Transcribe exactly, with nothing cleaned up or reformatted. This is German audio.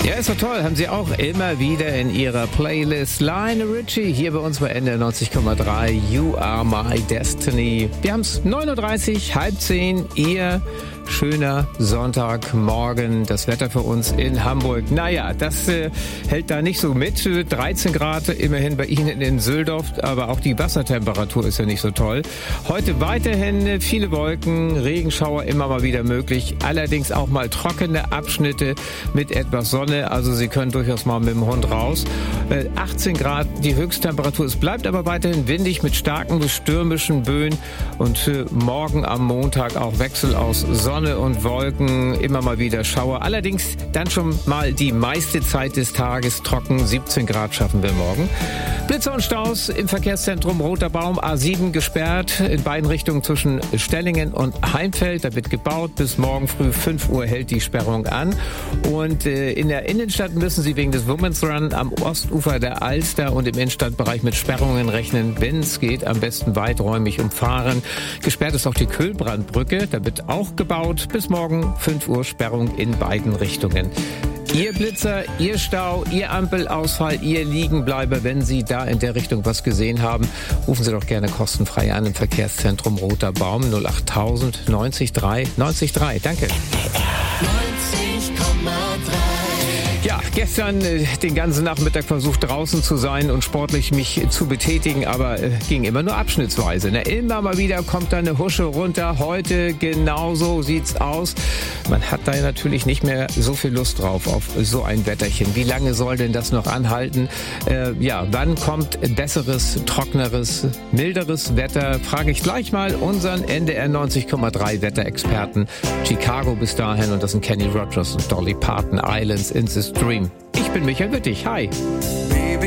Ja, ist doch toll. Haben Sie auch immer wieder in Ihrer Playlist. Lionel Richie hier bei uns bei N D R neunzig Komma drei. You Are My Destiny. Wir haben es neun Uhr dreißig, halb zehn. Ihr schöner Sonntagmorgen. Das Wetter für uns in Hamburg. Naja, das äh, hält da nicht so mit. dreizehn Grad immerhin bei Ihnen in Süldorf. Aber auch die Wassertemperatur ist ja nicht so toll. Heute weiterhin viele Wolken, Regenschauer immer mal wieder möglich. Allerdings auch mal trockene Abschnitte mit etwas Sonne. Also Sie können durchaus mal mit dem Hund raus. Äh, achtzehn Grad die Höchsttemperatur. Es bleibt aber weiterhin windig mit starken bis stürmischen Böen. Und äh, morgen am Montag auch Wechsel aus Sonne und Wolken, immer mal wieder Schauer. Allerdings dann schon mal die meiste Zeit des Tages trocken. siebzehn Grad schaffen wir morgen. Blitze und Staus im Verkehrszentrum Roter Baum, A sieben gesperrt in beiden Richtungen zwischen Stellingen und Heimfeld. Da wird gebaut. Bis morgen früh fünf Uhr hält die Sperrung an. Und äh, in der Innenstadt müssen Sie wegen des Women's Run am Ostufer der Alster und im Innenstadtbereich mit Sperrungen rechnen. Wenn es geht, am besten weiträumig umfahren. Gesperrt ist auch die Kühlbrandbrücke. Da wird auch gebaut. Bis morgen fünf Uhr Sperrung in beiden Richtungen. Ihr Blitzer, Ihr Stau, Ihr Ampelausfall, Ihr Liegenbleiber, wenn Sie da in der Richtung was gesehen haben, rufen Sie doch gerne kostenfrei an im Verkehrszentrum Roter Baum null acht tausend neunzig drei neunzig drei. Danke. neunzig Komma drei. Ja, gestern äh, den ganzen Nachmittag versucht draußen zu sein und sportlich mich zu betätigen, aber äh, ging immer nur abschnittsweise. Ne? Immer mal wieder kommt da eine Husche runter. Heute genauso sieht's aus. Man hat da natürlich nicht mehr so viel Lust drauf auf so ein Wetterchen. Wie lange soll denn das noch anhalten? Äh, ja, wann kommt besseres, trockeneres, milderes Wetter? Frage ich gleich mal unseren N D R neunzig Komma drei Wetterexperten. Chicago bis dahin und das sind Kenny Rogers und Dolly Parton, Islands in the Stream. Ich bin Michael Wittig. Hi.